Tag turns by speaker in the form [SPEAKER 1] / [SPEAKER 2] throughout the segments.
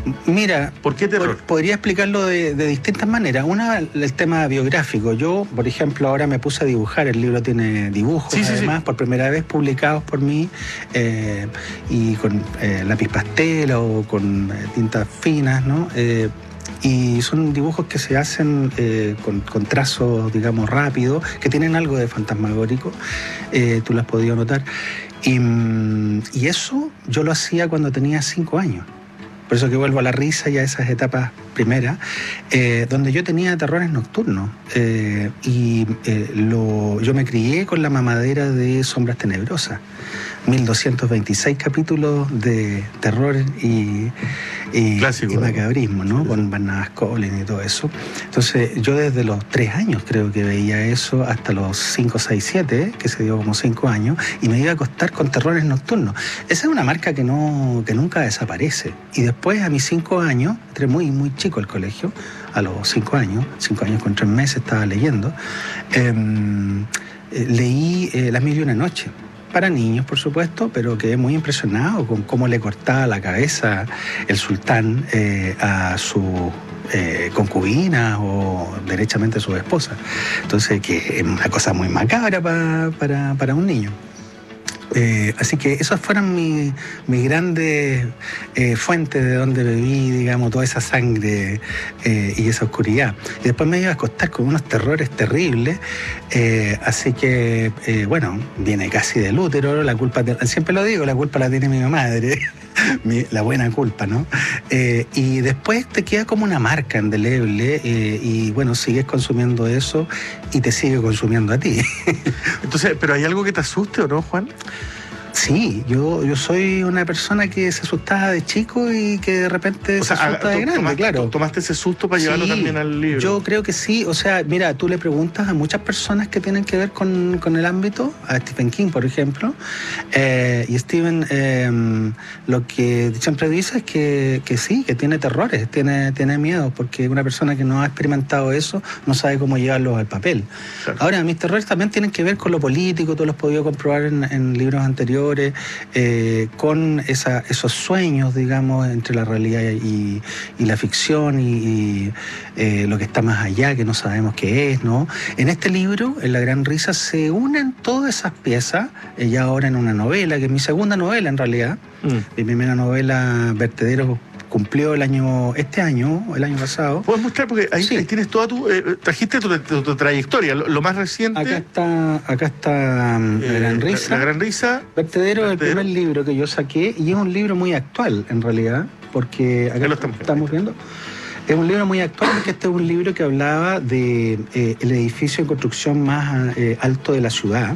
[SPEAKER 1] Mira,
[SPEAKER 2] ¿por qué terror?
[SPEAKER 1] Podría explicarlo de distintas maneras. Una, el tema biográfico. Yo, por ejemplo, ahora me puse a dibujar. El libro tiene dibujos, además, por primera vez publicados por mí, y con lápiz pastel o con tintas finas, ¿no? Y son dibujos que se hacen con trazos, digamos, rápidos, que tienen algo de fantasmagórico. Tú lo has podido notar. Y eso yo lo hacía cuando tenía 5 años. Por eso que vuelvo a la risa y a esas etapas primeras, donde yo tenía terrores nocturnos. Yo me crié con la mamadera de Sombras Tenebrosas. 1226 capítulos de terror y macabrismo, ¿no? Con Barnabas Collins y todo eso. Entonces, yo desde los 3 años creo que veía eso, hasta los 5, 6, 7, que se dio como 5 años, y me iba a acostar con terrores nocturnos. Esa es una marca que nunca desaparece. Y después, a mis 5 años, entré muy, muy chico al colegio, a los 5 años con 3 meses estaba leyendo, leí Las Mil y una Noches. Para niños, por supuesto, pero quedé muy impresionado con cómo le cortaba la cabeza el sultán a su concubina o derechamente a su esposa. Entonces, que es una cosa muy macabra para un niño. Así que esas fueron mis grandes fuentes de donde bebí, digamos, toda esa sangre y esa oscuridad. Y después me iba a acostar con unos terrores terribles, así que, bueno, viene casi del útero, la culpa, siempre lo digo, la culpa la tiene mi madre. La buena culpa, ¿no? Y después te queda como una marca indeleble, y bueno, sigues consumiendo eso y te sigue consumiendo a ti.
[SPEAKER 2] Entonces, ¿pero hay algo que te asuste o no, Juan?
[SPEAKER 1] Sí, yo soy una persona que se asustaba de chico y que de repente se asusta de grande, claro.
[SPEAKER 2] ¿Tomaste ese susto para llevarlo también al libro?
[SPEAKER 1] Yo creo que sí. O sea, mira, tú le preguntas a muchas personas que tienen que ver con el ámbito, a Stephen King, por ejemplo, y Stephen lo que siempre dice es que sí, que tiene terrores, tiene miedo, porque una persona que no ha experimentado eso no sabe cómo llevarlo al papel. Claro. Ahora, mis terrores también tienen que ver con lo político, tú lo has podido comprobar en libros anteriores, con esos sueños, digamos, entre la realidad y la ficción y lo que está más allá, que no sabemos qué es, ¿no? En este libro, en La Gran Risa, se unen todas esas piezas, ya ahora en una novela, que es mi segunda novela en realidad. Mi primera novela, Vertederos, cumplió el año pasado.
[SPEAKER 2] ¿Puedes mostrar? Porque ahí tienes toda trajiste tu trayectoria, lo más reciente.
[SPEAKER 1] Acá está La Gran Risa.
[SPEAKER 2] La Gran Risa.
[SPEAKER 1] Vertedero es el primer libro que yo saqué, y es un libro muy actual, en realidad, porque acá
[SPEAKER 2] lo
[SPEAKER 1] estamos viendo. Es un libro muy actual, porque este es un libro que hablaba de el edificio de construcción más alto de la ciudad,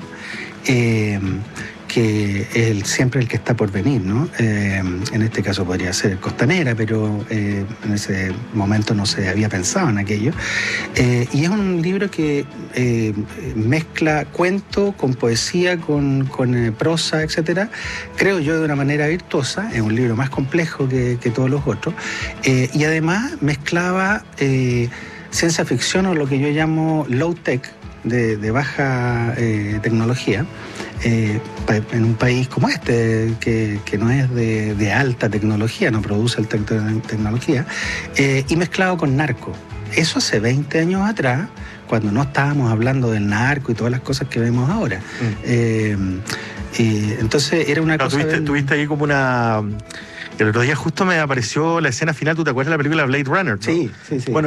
[SPEAKER 1] que es siempre el que está por venir, ¿no? En este caso podría ser Costanera, pero en ese momento no se había pensado en aquello. Y es un libro que mezcla cuento con poesía, con prosa, etcétera. Creo yo de una manera virtuosa. Es un libro más complejo que todos los otros. Y además mezclaba ciencia ficción, o lo que yo llamo low tech, de baja tecnología, en un país como este, que no es de alta tecnología, no produce alta tecnología, y mezclado con narco. Eso hace 20 años atrás, cuando no estábamos hablando del narco y todas las cosas que vemos ahora. Entonces era una cosa...
[SPEAKER 2] Tuviste ahí como una... El otro día justo me apareció la escena final. ¿Tú te acuerdas de la película Blade Runner, no?
[SPEAKER 1] Sí.
[SPEAKER 2] Bueno,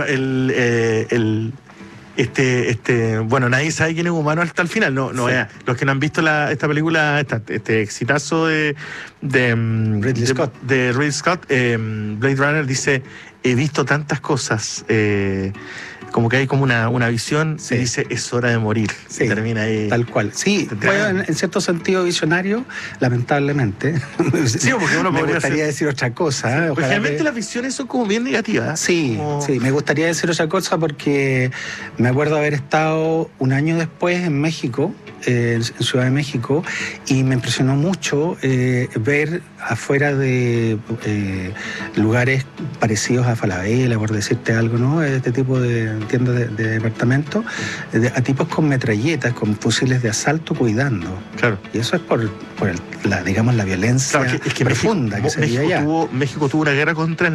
[SPEAKER 2] bueno, nadie sabe quién es humano hasta el final. No, los que no han visto esta película, este exitazo de
[SPEAKER 1] Ridley Scott.
[SPEAKER 2] De Ridley Scott, Blade Runner dice: he visto tantas cosas, como que hay como una visión, y dice: es hora de morir.
[SPEAKER 1] Sí,
[SPEAKER 2] y termina ahí.
[SPEAKER 1] Tal cual. Sí, fue en cierto sentido visionario, lamentablemente.
[SPEAKER 2] Sí, porque uno
[SPEAKER 1] me gustaría decir otra cosa.
[SPEAKER 2] Sí, porque realmente las visiones son como bien negativas.
[SPEAKER 1] Sí, me gustaría decir otra cosa, porque me acuerdo haber estado un año después en México, en Ciudad de México, y me impresionó mucho ver afuera de lugares parecidos a Falabella, por decirte algo, ¿no? Este tipo de tiendas de departamentos, a tipos con metralletas, con fusiles de asalto cuidando.
[SPEAKER 2] Claro.
[SPEAKER 1] Y eso es por la violencia, claro,
[SPEAKER 2] es que
[SPEAKER 1] profunda que se vive allá.
[SPEAKER 2] México tuvo una guerra contra